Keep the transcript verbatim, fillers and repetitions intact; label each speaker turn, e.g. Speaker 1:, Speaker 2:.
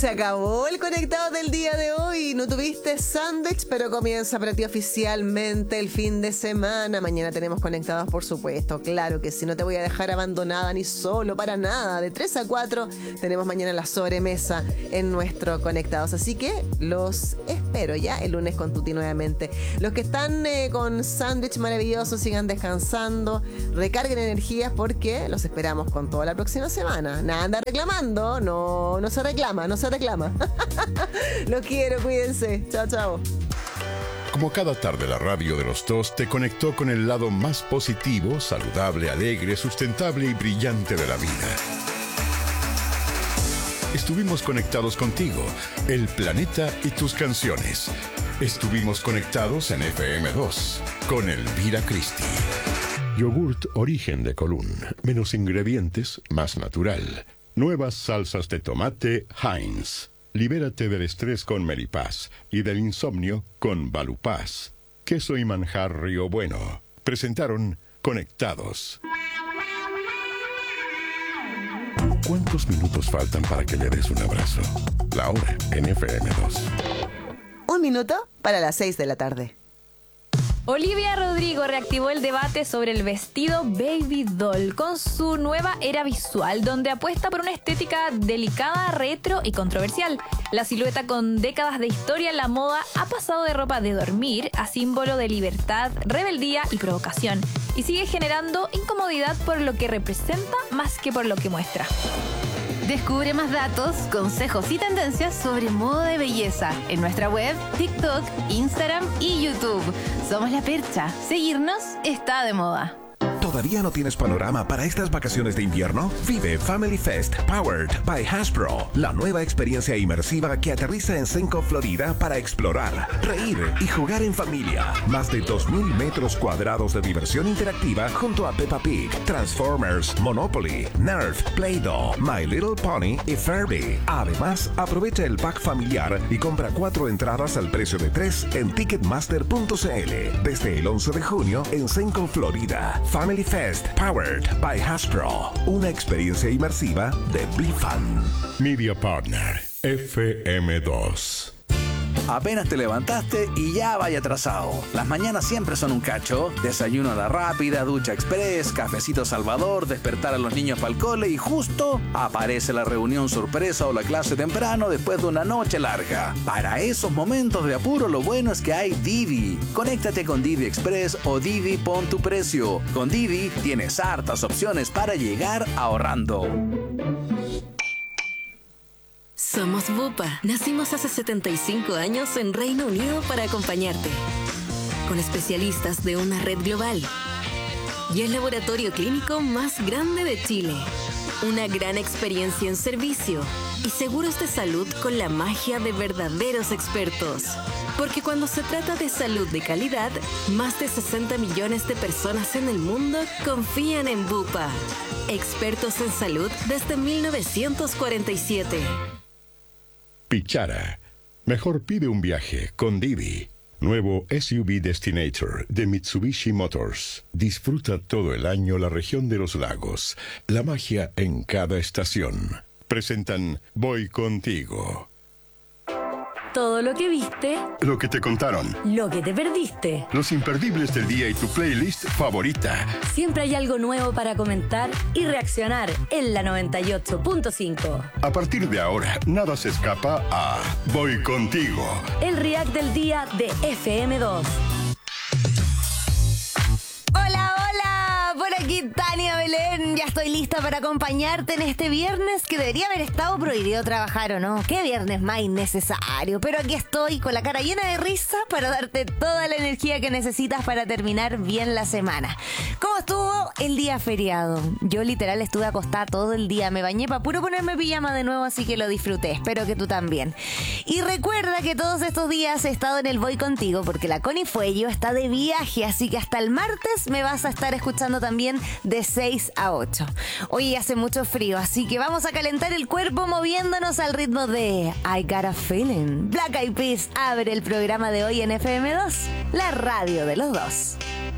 Speaker 1: Se acabó el conectado del día de hoy. No tuviste sándwich, pero comienza para ti oficialmente el fin de semana. Mañana tenemos conectados, por supuesto. Claro que sí, no te voy a dejar abandonada ni solo, para nada. De tres a cuatro tenemos mañana la sobremesa en nuestro conectados. Así que los espero ya el lunes con Tuti nuevamente. Los que están eh, con sándwich maravilloso, sigan descansando, recarguen energías porque los esperamos con toda la próxima semana. Nada, anda reclamando. No, no se reclama, no se reclama. Los quiero, cuídense. Chao, chao.
Speaker 2: Como cada tarde, la radio de los dos te conectó con el lado más positivo, saludable, alegre, sustentable y brillante de la vida. Estuvimos conectados contigo, el planeta y tus canciones. Estuvimos conectados en F M dos con Elvira Christie. Yogurt origen de Colún. Menos ingredientes, más natural. Nuevas salsas de tomate Heinz. Libérate del estrés con Melipaz y del insomnio con Valupaz. Queso y manjar Río Bueno. Presentaron Conectados. ¿Cuántos minutos faltan para que le des un abrazo? La hora en F M dos.
Speaker 1: Un minuto para las seis de la tarde.
Speaker 3: Olivia Rodrigo reactivó el debate sobre el vestido Baby Doll con su nueva era visual, donde apuesta por una estética delicada, retro y controversial. La silueta con décadas de historia en la moda ha pasado de ropa de dormir a símbolo de libertad, rebeldía y provocación, y sigue generando incomodidad por lo que representa más que por lo que muestra.
Speaker 4: Descubre más datos, consejos y tendencias sobre moda de belleza en nuestra web, TikTok, Instagram y YouTube. Somos La Percha. Seguirnos está de moda.
Speaker 5: ¿Todavía no tienes panorama para estas vacaciones de invierno? Vive Family Fest Powered by Hasbro, la nueva experiencia inmersiva que aterriza en Senco, Florida, para explorar, reír y jugar en familia. Más de dos mil metros cuadrados de diversión interactiva junto a Peppa Pig, Transformers, Monopoly, Nerf, Play-Doh, My Little Pony y Furby. Además, aprovecha el pack familiar y compra cuatro entradas al precio de tres en ticketmaster punto c l desde el once de junio en Senco, Florida. Family Fest Powered by Hasbro, una experiencia inmersiva de BeFun.
Speaker 2: Media Partner F M dos.
Speaker 6: Apenas te levantaste y ya vaya atrasado. Las mañanas siempre son un cacho. Desayuno a la rápida, ducha express, cafecito Salvador, despertar a los niños para el cole y justo aparece la reunión sorpresa o la clase temprano después de una noche larga. Para esos momentos de apuro, lo bueno es que hay Didi. Conéctate con Didi Express o Didi Pon tu Precio. Con Didi tienes hartas opciones para llegar ahorrando.
Speaker 7: Somos Bupa. Nacimos hace setenta y cinco años en Reino Unido para acompañarte. Con especialistas de una red global. Y el laboratorio clínico más grande de Chile. Una gran experiencia en servicio. Y seguros de salud con la magia de verdaderos expertos. Porque cuando se trata de salud de calidad, más de sesenta millones de personas en el mundo confían en Bupa. Expertos en salud desde mil novecientos cuarenta y siete.
Speaker 2: Pichara. Mejor pide un viaje con Didi. Nuevo S U V Destinator de Mitsubishi Motors. Disfruta todo el año la región de los lagos. La magia en cada estación. Presentan Voy Contigo.
Speaker 7: Todo lo que viste,
Speaker 2: Lo que te contaron.
Speaker 7: lo que te perdiste.
Speaker 2: Los imperdibles del día y tu playlist favorita.
Speaker 7: Siempre hay algo nuevo para comentar y reaccionar en la noventa y ocho punto cinco.
Speaker 2: A partir de ahora, nada se escapa a Voy Contigo.
Speaker 7: El react del día de F M dos.
Speaker 1: Hola, hola, por aquí Tania Belén, ya estoy lista para acompañarte en este viernes que debería haber estado prohibido trabajar, ¿o no? Qué viernes más innecesario, pero aquí estoy con la cara llena de risa para darte toda la energía que necesitas para terminar bien la semana. ¿Cómo estuvo el día feriado? Yo literal estuve acostada todo el día, me bañé para puro ponerme pijama de nuevo, así que lo disfruté, espero que tú también. Y recuerda que todos estos días he estado en el Voy Contigo porque la Connie Fuello está de viaje, así que hasta el martes me vas a estar escuchando también de seis a ocho. Hoy hace mucho frío, así que vamos a calentar el cuerpo moviéndonos al ritmo de I Got a Feeling. Black Eyed Peas abre el programa de hoy en F M dos, la radio de los dos.